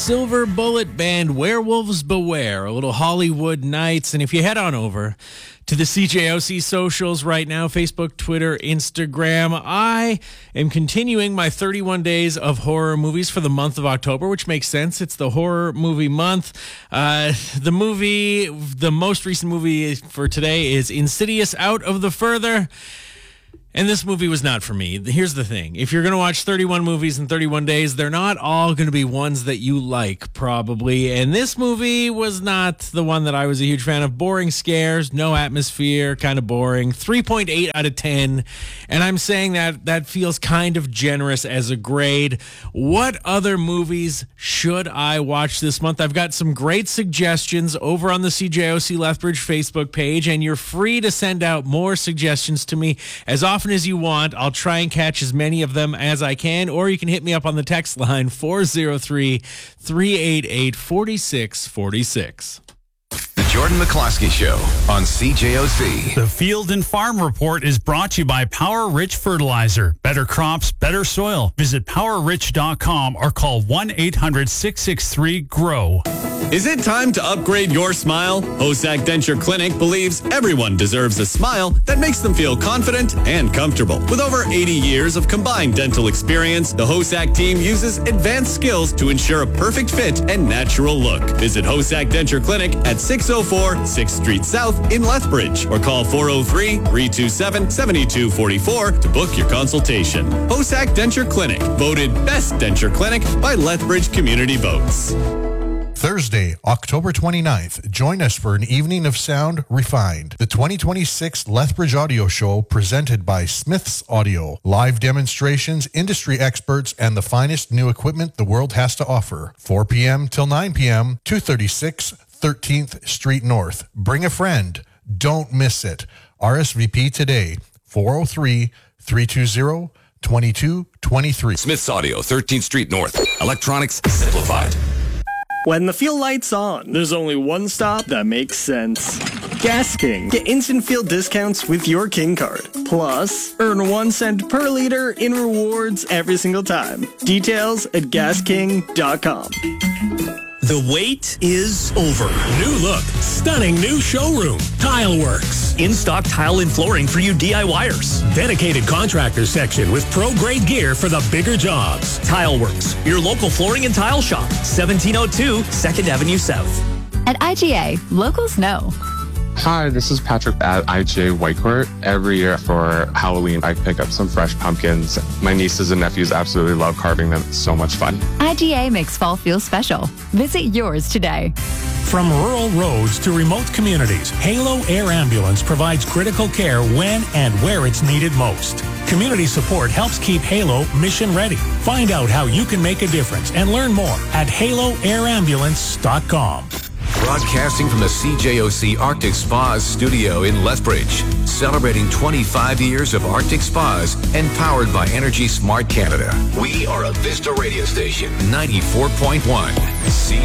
Silver Bullet Band, Werewolves Beware, a little Hollywood Nights. And if you head on over to the CJOC socials right now, Facebook, Twitter, Instagram, I am continuing my 31 days of horror movies for the month of October, which makes sense. It's the horror movie month. The most recent movie for today is Insidious Out of the Further. And this movie was not for me. Here's the thing. If you're going to watch 31 movies in 31 days, they're not all going to be ones that you like, probably. And this movie was not the one that I was a huge fan of. Boring scares, no atmosphere, kind of boring. 3.8 out of 10. And I'm saying that feels kind of generous as a grade. What other movies should I watch this month? I've got some great suggestions over on the CJOC Lethbridge Facebook page, and you're free to send out more suggestions to me as often as you want. I'll try and catch as many of them as I can, or you can hit me up on the text line 403-388-4646. The Jordan McCloskey Show on CJOC. The Field and Farm Report is brought to you by Power Rich Fertilizer. Better crops, better soil. Visit PowerRich.com or call 1-800-663-GROW. Is it time to upgrade your smile? Hosack Denture Clinic believes everyone deserves a smile that makes them feel confident and comfortable. With over 80 years of combined dental experience, the Hosack team uses advanced skills to ensure a perfect fit and natural look. Visit Hosack Denture Clinic at 604 6th Street South in Lethbridge or call 403-327-7244 to book your consultation. Hosack Denture Clinic, voted Best Denture Clinic by Lethbridge Community Votes. Thursday, October 29th, join us for an evening of sound refined. The 2026 Lethbridge Audio Show presented by Smith's Audio. Live demonstrations, industry experts, and the finest new equipment the world has to offer. 4 p.m. till 9 p.m., 236 13th Street North. Bring a friend. Don't miss it. RSVP today, 403-320-2223. Smith's Audio, 13th Street North. Electronics simplified. When the fuel light's on, there's only one stop that makes sense. Gas King. Get instant fuel discounts with your King card. Plus, earn 1 cent per liter in rewards every single time. Details at gasking.com. The wait is over. New look, stunning new showroom, Tileworks. In-stock tile and flooring for you DIYers. Dedicated contractor section with pro-grade gear for the bigger jobs. Tileworks, your local flooring and tile shop, 1702 2nd Avenue South. At IGA, locals know. Hi, this is Patrick at IGA Whitecourt. Every year for Halloween, I pick up some fresh pumpkins. My nieces and nephews absolutely love carving them. It's so much fun. IGA makes fall feel special. Visit yours today. From rural roads to remote communities, Halo Air Ambulance provides critical care when and where it's needed most. Community support helps keep Halo mission ready. Find out how you can make a difference and learn more at haloairambulance.com. Broadcasting from the CJOC Arctic Spas studio in Lethbridge, celebrating 25 years of Arctic Spas and powered by Energy Smart Canada. We are a Vista radio station, 94.1